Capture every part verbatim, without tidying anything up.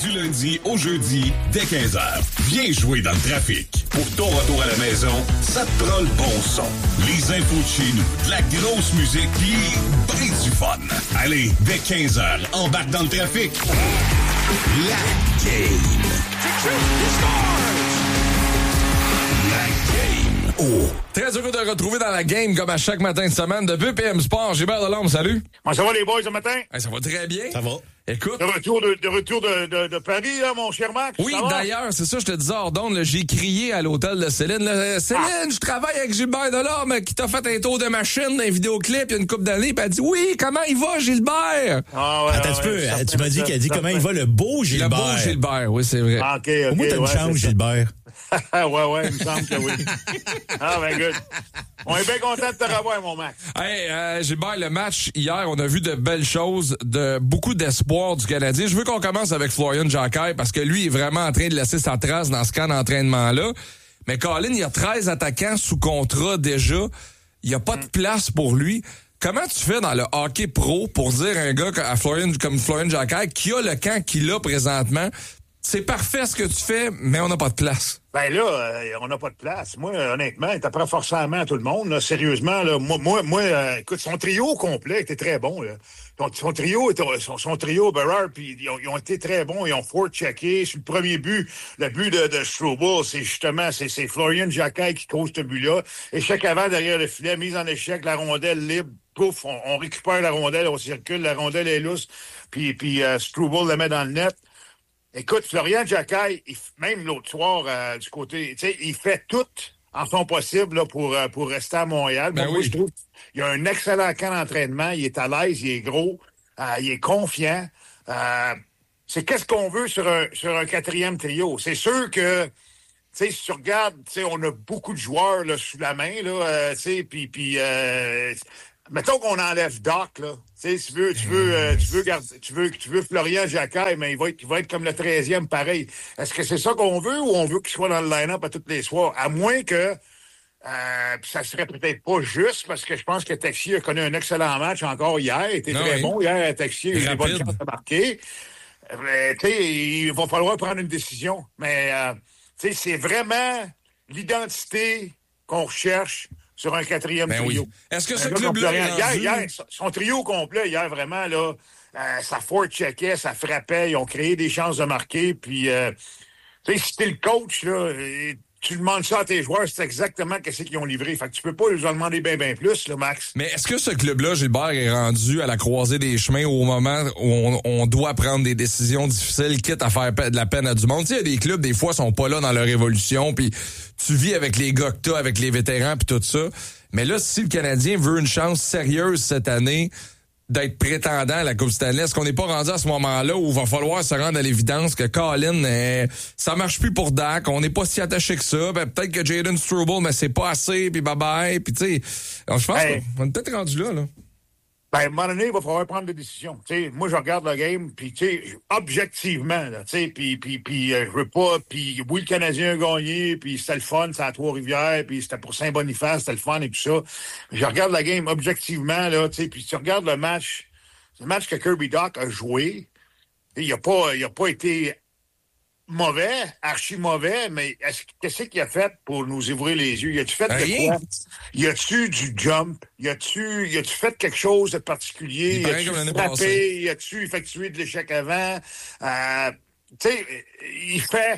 Du lundi au jeudi, dès quinze heures. Viens jouer dans le trafic. Pour ton retour à la maison, ça te prend le bon son. Les infos de chez nous, de la grosse musique, pis ben du fun. Allez, dès quinze heures, embarque dans le trafic. La game. La game. Oh. Très heureux de retrouver dans la game comme à chaque matin de semaine de P P M Sport. Gilbert Delorme, salut. Comment ça va les boys ce matin? Hey, ça va très bien. Ça va. Écoute. De retour de, de, retour de, de, de Paris, là, mon cher Max? Oui, d'ailleurs, c'est ça, je te disais hors d'onde, j'ai crié à l'hôtel de Céline. Là, Céline, ah. je travaille avec Gilbert Delorme qui t'a fait un tour de machine dans un vidéoclip il y a une couple d'années. Puis elle dit, oui, comment il va, Gilbert? Ah ouais, Attends un ouais, peu, tu m'as dit qu'elle dit comment il va le beau Gilbert. Le beau Gilbert, oui, c'est vrai. Ah, OK, OK. Au moins, t'as une ouais, chance, Gilbert. ouais, ouais, il me semble que oui. Ah, ben, good. On est bien content de te revoir, mon Max. Hey, euh, Gilbert, le match hier, on a vu de belles choses, de beaucoup d'espoir du Canadien. Je veux qu'on commence avec Florian Jacquet parce que lui est vraiment en train de laisser sa trace dans ce camp d'entraînement-là. Mais Colin, il y a treize attaquants sous contrat déjà. Il n'y a pas de place pour lui. Comment tu fais dans le hockey pro pour dire à un gars à Florian, comme Florian Jacquet qui a le camp qu'il a présentement, c'est parfait ce que tu fais, mais on n'a pas de place? Ben là, euh, on n'a pas de place. Moi, honnêtement, il t'apprend forcément à tout le monde. Là, sérieusement, là, moi, moi, moi euh, écoute, son trio au complet était très bon. Là. Son, son trio, son, son trio, Berard, puis ils ont, ils ont été très bons. Ils ont fort-checké. Sur le premier but, le but de, de Struble, c'est justement, c'est, c'est Florian Jacquet qui cause ce but-là. Échec avant derrière le filet, mise en échec, la rondelle libre. Pouf, on, on récupère la rondelle, on circule, la rondelle est lousse, puis, puis euh, Struble la met dans le net. Écoute, Florian Jacquet, il, même l'autre soir, euh, du côté, tu sais, il fait tout en son possible là, pour, euh, pour rester à Montréal. Ben moi, oui. je trouve qu'il a un excellent camp d'entraînement. Il est à l'aise, il est gros, euh, il est confiant. Euh, c'est qu'est-ce qu'on veut sur un, sur un quatrième trio. C'est sûr que, tu sais, si tu regardes, tu sais, on a beaucoup de joueurs là, sous la main, là, euh, tu sais, puis... puis euh, mettons qu'on enlève Doc, là. Tu sais, tu veux, tu veux, euh, tu veux garder, tu veux, tu veux Florian Jacquet, mais il va être, il va être comme le treizième pareil. Est-ce que c'est ça qu'on veut ou on veut qu'il soit dans le line-up à tous les soirs? À moins que, euh, ça serait peut-être pas juste parce que je pense que Texier a connu un excellent match encore hier. Il était non, très oui. bon hier, Texier. Il a eu des bonnes chances de marquer. Mais, tu sais, il va falloir prendre une décision. Mais, euh, tu sais, c'est vraiment l'identité qu'on recherche sur un quatrième ben trio. Oui. Est-ce que un ce gars club-là comme est Florian, rendu... hier, hier, son trio complet, hier, vraiment, là, euh, ça fort-checkait, ça frappait, ils ont créé des chances de marquer, puis, euh, tu sais, si t'es le coach, là, tu demandes ça à tes joueurs, c'est exactement qu'est-ce qu'ils ont livré. Fait que tu peux pas leur demander bien, bien plus, là, Max. Mais est-ce que ce club-là, Gilbert, est rendu à la croisée des chemins au moment où on, on doit prendre des décisions difficiles, quitte à faire de la peine à du monde? Tu sais, il y a des clubs, des fois, sont pas là dans leur évolution, puis tu vis avec les gars que t'as, avec les vétérans, puis tout ça. Mais là, si le Canadien veut une chance sérieuse cette année d'être prétendant à la Coupe Stanley, est-ce qu'on n'est pas rendu à ce moment-là où il va falloir se rendre à l'évidence que Colin, euh, ça marche plus pour Dak, on n'est pas si attaché que ça, ben, peut-être que Jayden Struble, mais c'est pas assez, puis bye-bye, puis tu sais, je pense hey. qu'on est peut-être rendu là, là. Ben, à un moment donné, il va falloir prendre des décisions. T'sais, moi, je regarde le game, puis tu sais, objectivement, là, tu sais, puis puis puis euh, je veux pas, puis oui, le Canadien a gagné, puis c'était le fun, c'était à Trois-Rivières, puis c'était pour Saint-Boniface, c'était le fun et tout ça. Mais je regarde la game objectivement, là, tu sais, puis tu regardes le match, le match que Kirby Dach a joué, il a pas, il a pas été mauvais, archi mauvais, mais est-ce, qu'est-ce qu'il a fait pour nous ouvrir les yeux? Y a-tu fait Rien. de quoi? Y a-tu du jump? Y a-tu, y a-tu fait quelque chose de particulier? Il Y a-tu comme l'année frappé? passée. Y a-tu effectué de l'échec avant? Euh, tu sais, il fait,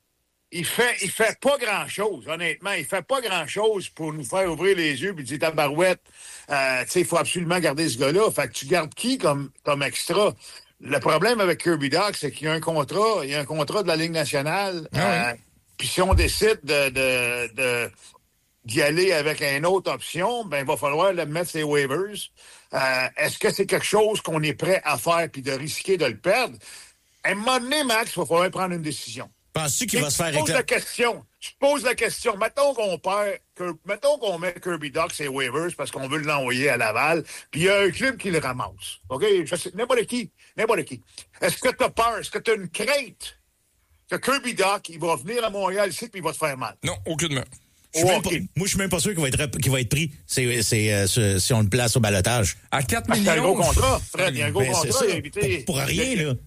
il fait, il fait pas grand-chose, honnêtement. Il fait pas grand-chose pour nous faire ouvrir les yeux puis dire tabarouette. Euh, tu sais, il faut absolument garder ce gars-là. Fait que tu gardes qui comme, comme extra? Le problème avec Kirby Dach, c'est qu'il y a un contrat, il y a un contrat de la Ligue nationale. Ah ouais. euh, puis si on décide de, de, de d'y aller avec une autre option, ben il va falloir le mettre ses waivers. Euh, est-ce que c'est quelque chose qu'on est prêt à faire puis de risquer de le perdre? À un moment donné, Max, il va falloir prendre une décision. Penses-tu qu'il va se faire Je pose la réclamer? question. Je pose la question. Mettons qu'on perd, Kirby, mettons qu'on met Kirby Dach ses waivers parce qu'on veut l'envoyer à Laval, puis il y a un club qui le ramasse. OK? Je sais, n'importe qui. N'importe qui. Est-ce que tu as peur? Est-ce que tu as une crainte que Kirby Dach, il va venir à Montréal ici puis il va te faire mal? Non, aucunement. Je suis Oh, même pas- OK. moi, je suis même pas sûr qu'il va être, qu'il va être pris c'est, c'est, euh, ce- si on le place au balotage. À quatre Parce qu'il y a un millions... gros contrat, Fred. Il y a un gros Ben, c'est contrat. ça. Il a invité... Pour, pour rien, là.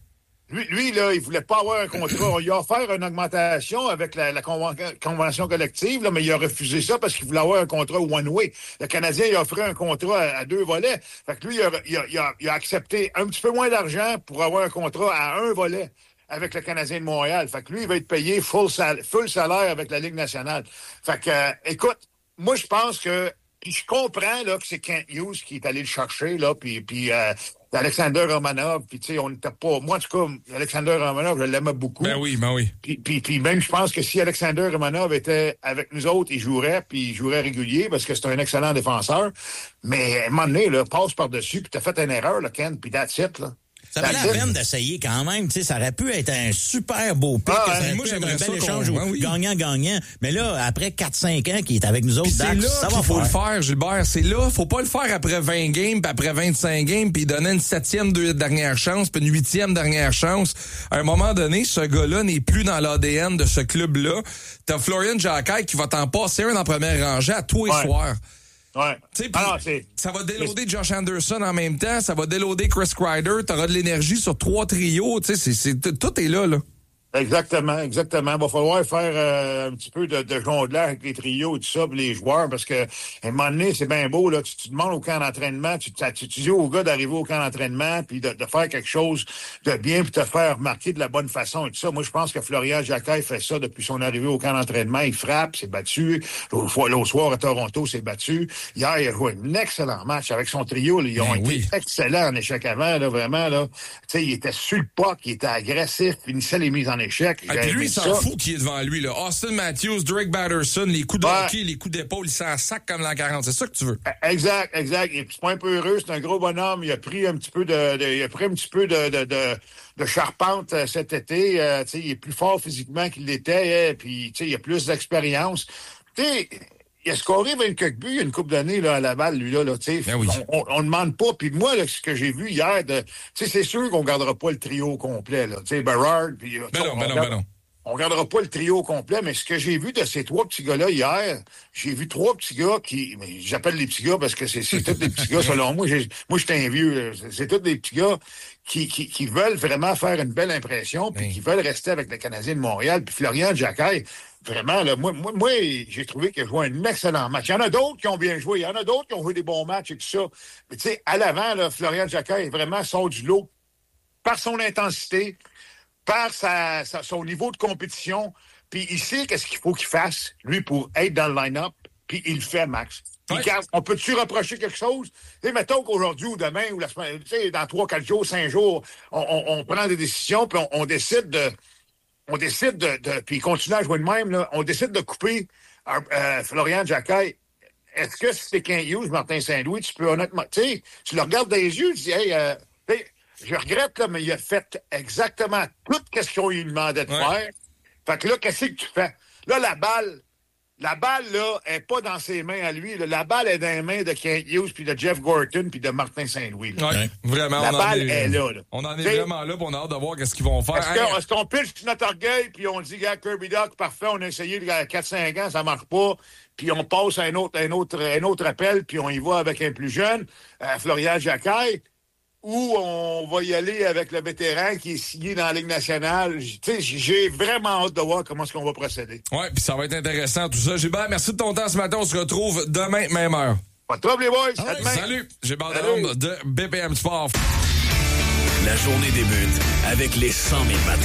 Lui, lui, là, il voulait pas avoir un contrat. On lui a offert une augmentation avec la, la conven- convention collective, là, mais il a refusé ça parce qu'il voulait avoir un contrat one-way. Le Canadien, il a offert un contrat à, à deux volets. Fait que lui, il a, il, a, il, a, il a accepté un petit peu moins d'argent pour avoir un contrat à un volet avec le Canadien de Montréal. Fait que lui, il va être payé full, sal- full salaire avec la Ligue nationale. Fait que, euh, écoute, moi, je pense que... Puis je comprends là, que c'est Kent Hughes qui est allé le chercher, là, puis... puis euh, Alexander Romanov, puis tu sais, on n'était pas... Moi, en tout cas, Alexander Romanov, je l'aimais beaucoup. Ben oui, ben oui. Puis, puis, puis même, je pense que si Alexander Romanov était avec nous autres, il jouerait, puis il jouerait régulier, parce que c'est un excellent défenseur. Mais à un moment donné, là, passe par-dessus, puis t'as fait une erreur, là, Ken, puis that's it, là. Ça valait la peine d'essayer quand même, tu sais, ça aurait pu être un super beau pic, ah, ça aurait moi, pu être j'aimerais un bel ça échange qu'on... oui. gagnant-gagnant. Mais là, après quatre cinq ans qu'il est avec nous autres, c'est Dax, là ça qu'il va faut faire. le faire, Gilbert. C'est là, faut pas le faire après vingt games, puis après vingt-cinq games, puis donner une septième deux dernière chance, puis une huitième dernière chance. À un moment donné, ce gars-là n'est plus dans l'A D N de ce club-là. T'as Florian Jacquet qui va t'en passer un en première rangée à tous les Ouais. soirs. Ouais. Pis, Alors, c'est... ça va déloader Josh Anderson en même temps, ça va déloader Chris Kreider, t'auras de l'énergie sur trois trios, tu sais, c'est, c'est, tout est là, là. Exactement, exactement. Il va falloir faire euh, un petit peu de, de jonglage avec les trios et tout ça, puis les joueurs, parce que à un moment donné, c'est bien beau, là. Tu, tu demandes au camp d'entraînement, tu, tu, tu dis au gars d'arriver au camp d'entraînement, puis de, de faire quelque chose de bien, puis te faire remarquer de la bonne façon et tout ça. Moi, je pense que Florian Jacquet fait ça depuis son arrivée au camp d'entraînement. Il frappe, s'est battu. L'autre, l'autre soir à Toronto, s'est battu. Hier, il a joué un excellent match avec son trio. Là. Ils ont ben été oui. excellents en échec avant, là, vraiment. Là. Tu sais, il était sur le puck, il était agressif, finissait les mises en échec. Ah, puis lui, il s'en fout qui est devant lui, là. Austin Matthews, Drake Batterson, les coups de Ouais. hockey, les coups d'épaule, il s'en sac comme l'an quarante. C'est ça que tu veux. Exact, exact. Et puis c'est pas un peu heureux, c'est un gros bonhomme. Il a pris un petit peu de, de il a pris un petit peu de de, de, de charpente euh, cet été. Euh, tu sais, il est plus fort physiquement qu'il l'était. Hein, puis tu sais, il a plus d'expérience. Tu sais, il a scoré vingt-quatre buts il y a une couple d'années là à Laval, lui là, là tu sais. Ben oui. On, on, on demande pas. Puis moi, là, ce que j'ai vu hier, de, tu sais, c'est sûr qu'on gardera pas le trio au complet là. Tu sais, Berard. Puis Ben non, on, ben non, garde- ben non. On regardera pas le trio au complet, mais ce que j'ai vu de ces trois petits gars-là hier, j'ai vu trois petits gars qui... mais j'appelle les petits gars parce que c'est, c'est tous des petits gars, selon moi. J'ai, moi, j'étais un vieux. C'est, c'est tous des petits gars qui, qui, qui veulent vraiment faire une belle impression puis Oui. qui veulent rester avec le Canadien de Montréal. Puis Florian Jacquet, vraiment, là, moi, moi, moi, j'ai trouvé qu'il a joué un excellent match. Il y en a d'autres qui ont bien joué. Il y en a d'autres qui ont joué des bons matchs et tout ça. Mais tu sais, à l'avant, là, Florian Jacquet vraiment sort du lot par son intensité, par sa, sa, son niveau de compétition. Puis il sait qu'est-ce qu'il faut qu'il fasse, lui, pour être dans le line-up. Puis il le fait, Max. Puis Ouais. quand- on peut-tu reprocher quelque chose? Tu sais, mettons qu'aujourd'hui ou demain, ou la semaine, tu sais, dans trois, quatre jours, cinq jours, on, on, on prend des décisions, puis on, on décide de... On décide de... de puis il continue à jouer de même, là. On décide de couper euh, euh, Florian Jacquet. Est-ce que si c'est Kent Hughes, Martin Saint-Louis, tu peux honnêtement... Tu sais, tu le regardes dans les yeux, tu dis, hey... Euh, tu sais, je regrette, là, mais il a fait exactement tout ce qu'on lui demandait de Ouais. faire. Fait que là, qu'est-ce que tu fais? Là, la balle, la balle, là, est pas dans ses mains à lui. Là. La balle est dans les mains de Kent Hughes, puis de Jeff Gorton, puis de Martin Saint-Louis. là. Ouais, Ouais. vraiment. La on en balle est, est là, là. On en est T'sais, vraiment là, puis on a hâte de voir qu'est-ce qu'ils vont faire. Est-ce, Hey, que, est-ce qu'on pitch sur notre orgueil, puis on dit, gars, Kirby Doc, parfait, on a essayé il y a quatre cinq ans, ça marche pas, puis on passe à un autre, un autre, un autre appel, puis on y va avec un plus jeune, euh, Florian Jacquet, ou on va y aller avec le vétéran qui est signé dans la Ligue nationale. Tu sais, j'ai vraiment hâte de voir comment est-ce qu'on va procéder. Ouais, puis ça va être intéressant tout ça. Gilbert, merci de ton temps ce matin. On se retrouve demain, même heure. Pas de trouble, les boys. À demain. Salut, Gilbert Salut. Delorme de B P M Sport. La journée débute avec les cent mille matins.